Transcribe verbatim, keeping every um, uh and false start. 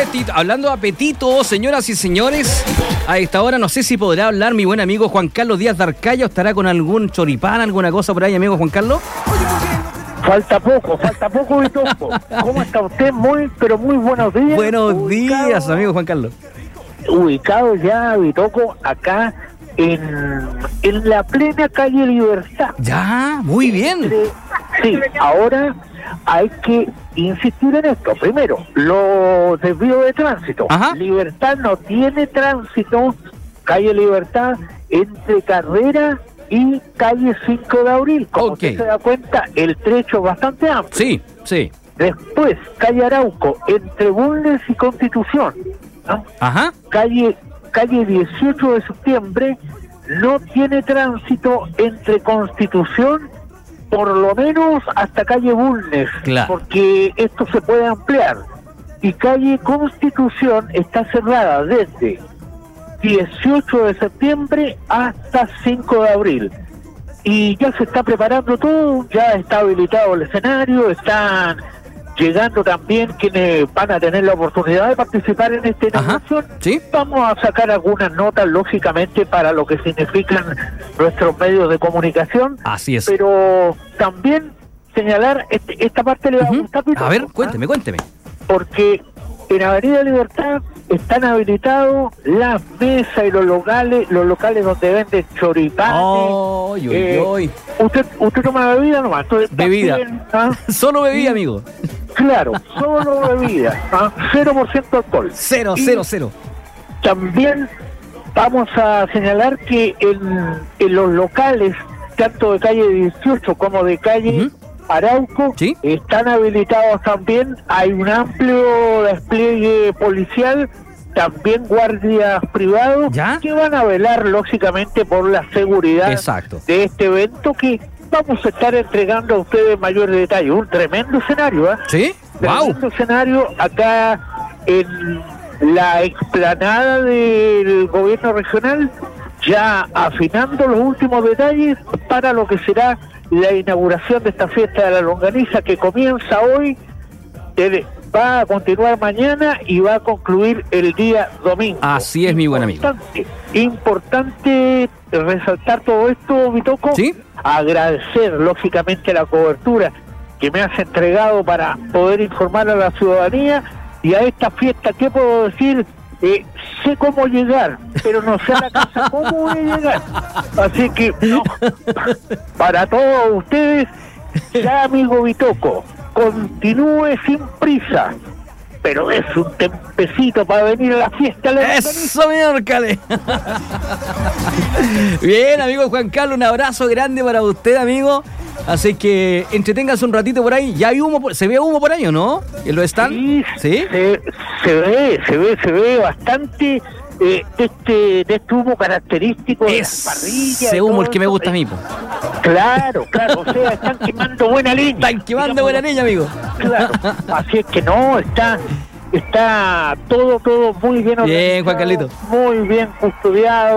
apetito. Hablando de apetito, señoras y señores, a esta hora no sé si podrá hablar mi buen amigo Juan Carlos Díaz de Arcaya o estará con algún choripán, alguna cosa por ahí, amigo Juan Carlos. Falta poco, falta poco y poco. ¿Cómo está usted? Muy, pero muy buenos días. Buenos ubicado, días, amigo Juan Carlos. Ubicado ya, Bitoco, acá en, en la plena calle Libertad. Ya, muy bien. Entre, sí, ahora hay que insistir en esto. Primero, los desvíos de tránsito. Ajá. Libertad no tiene tránsito, calle Libertad, entre Carrera y calle cinco de abril. Como Okay. usted se da cuenta, el trecho es bastante amplio. Sí, sí. Después, calle Arauco, entre Bulnes y Constitución. ¿no? Ajá. Calle, calle dieciocho de septiembre no tiene tránsito entre Constitución, por lo menos hasta calle Bulnes, Claro. porque esto se puede ampliar. Y calle Constitución está cerrada desde dieciocho de septiembre hasta cinco de abril. Y ya se está preparando todo, ya está habilitado el escenario, están llegando también quienes van a tener la oportunidad de participar en esta inauguración. ¿Sí? Vamos a sacar algunas notas, lógicamente, para lo que significan nuestros medios de comunicación. Así es. Pero también señalar, este, esta parte le va a Ujú. gustar, Pito, A ver, ¿ah? cuénteme, cuénteme. Porque en Avenida Libertad están habilitados las mesas y los locales, los locales donde venden choripanes. Oy, oy, eh, oy. Usted, usted toma bebida nomás. Entonces, Bebida. también, ¿ah? Solo bebida, amigo. Claro, solo bebida, ¿ah? cero por ciento alcohol. Cero, Y cero, cero. También vamos a señalar que en, en los locales, tanto de calle dieciocho como de calle Ujú. Arauco, Sí. están habilitados también. Hay un amplio despliegue policial, también guardias privados, ¿Ya? que van a velar lógicamente por la seguridad Exacto. de este evento que vamos a estar entregando a ustedes mayor detalle. Un tremendo escenario, ¿eh? ¿Sí? ¡Wow! Tremendo escenario acá en la explanada del gobierno regional, ya afinando los últimos detalles para lo que será la inauguración de esta fiesta de la longaniza, que comienza hoy, eh, va a continuar mañana y va a concluir el día domingo. Así es, mi buen amigo. Importante, importante resaltar todo esto, Bitoco. ¿Sí? Agradecer lógicamente la cobertura que me has entregado para poder informar a la ciudadanía. Y a esta fiesta, ¿qué puedo decir? Eh, sé cómo llegar, pero no sé a la casa cómo voy a llegar. Así que, no, para todos ustedes, ya, amigo Bitoco, continúe sin prisa, pero es un tempecito para venir a la fiesta. La ¡Eso, señor Cale! Bien, amigo Juan Carlos, un abrazo grande para usted, amigo. Así que entreténgase un ratito por ahí. ¿Ya hay humo? Por... ¿Se ve humo por ahí o no? ¿En lo están? Sí, ¿Sí? Se, se ve, se ve, se ve bastante eh, de este, de este humo característico de las parrillas. Ese y humo todo el que me eso. gusta a mí, po. Claro, claro, o sea, están quemando buena leña. Están quemando buena leña, amigo. Claro, así es que no, está, está todo, todo muy bien organizado, Bien, Juan Carlito. muy bien custodiado.